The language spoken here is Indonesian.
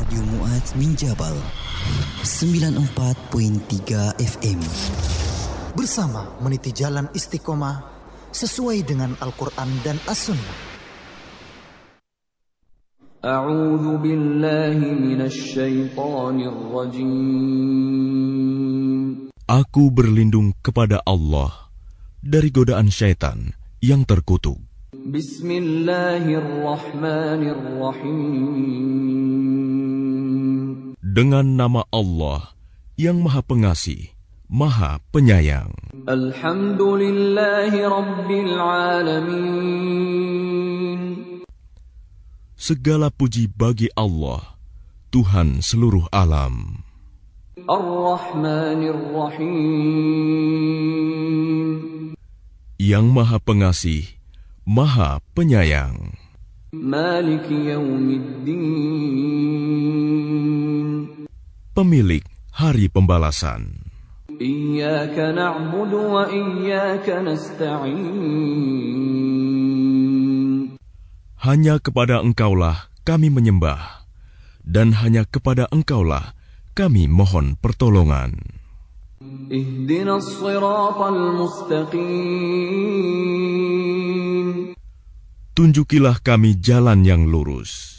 Radio Mu'adz min Jabal 94.3 FM. Bersama meniti jalan istiqomah sesuai dengan Al-Quran dan As-Sunnah. A'udzu billahi minasy syaithanir rajim. Aku berlindung kepada Allah dari godaan syaitan yang terkutuk. Bismillahirrahmanirrahim. Dengan nama Allah yang Maha Pengasih, Maha Penyayang. Alhamdulillahi Rabbil Alamin. Segala puji bagi Allah, Tuhan seluruh alam. Ar-Rahmanir-Rahim. Yang Maha Pengasih, Maha Penyayang. Maliki Yaumiddin. Pemilik Hari Pembalasan. Iyyaka na'budu wa iyyaka nasta'in. Hanya kepada Engkaulah kami menyembah, dan hanya kepada Engkaulah kami mohon pertolongan. Ihdinas siratal mustaqim. Tunjukilah kami jalan yang lurus.